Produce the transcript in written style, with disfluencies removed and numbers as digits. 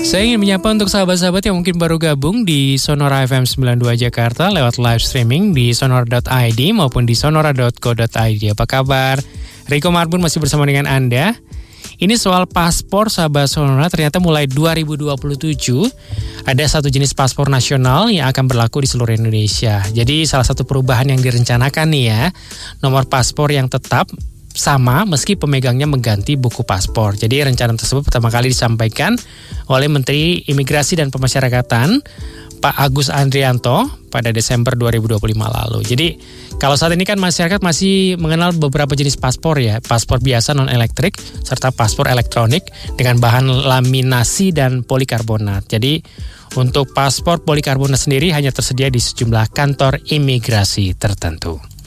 Saya ingin menyapa untuk sahabat-sahabat yang mungkin baru gabung di Sonora FM 92 Jakarta lewat live streaming di sonora.id maupun di sonora.co.id. Apa kabar? Riko Marbun masih bersama dengan Anda. Ini soal paspor sahabat Sonora, ternyata mulai 2027 ada satu jenis paspor nasional yang akan berlaku di seluruh Indonesia. Jadi salah satu perubahan yang direncanakan nih ya, nomor paspor yang tetap sama meski pemegangnya mengganti buku paspor. Jadi rencana tersebut pertama kali disampaikan oleh Menteri Imigrasi dan Pemasyarakatan Pak Agus Andrianto pada Desember 2025 lalu. Jadi kalau saat ini kan masyarakat masih mengenal beberapa jenis paspor ya. Paspor biasa non-elektrik serta paspor elektronik dengan bahan laminasi dan polikarbonat. Jadi untuk paspor polikarbonat sendiri hanya tersedia di sejumlah kantor imigrasi tertentu.